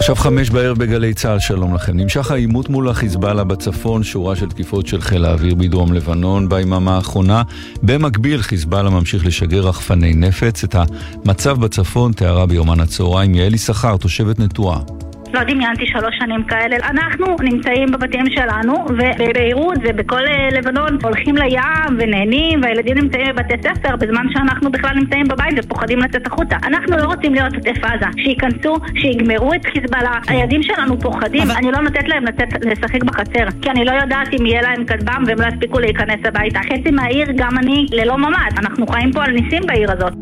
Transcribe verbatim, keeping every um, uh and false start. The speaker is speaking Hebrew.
עכשיו חמש בערב בגלי צהל, שלום לכם. נמשך העימות מול החיזבאללה בצפון, שורה של תקיפות של חיל האוויר בדרום לבנון ביממה האחרונה. במקביל חיזבאללה ממשיך לשגר רחפני נפץ. את המצב בצפון תיארה ביומן הצהריים יעלי שכר, תושבת נטועה. לא דמיינתי שלוש שנים כאלה. אנחנו נמצאים בבתים שלנו, ובביירות ובכל לבנון הולכים לים ונהנים, והילדים נמצאים בבתי ספר, בזמן שאנחנו בכלל נמצאים בבית ופוחדים לצאת החוצה. אנחנו לא רוצים להיות עוטף עזה. שייכנסו, שיגמרו את חיזבאללה. הילדים שלנו פוחדים. אבל... אני לא נותנת להם לצאת לשחק בחצר, כי אני לא יודעת אם יהיה להם כטב"ם והם לא יספיקו להיכנס הביתה. חצי מהעיר, גם אני, ללא ממ"ד. אנחנו חיים פה על ניסים בעיר הזאת.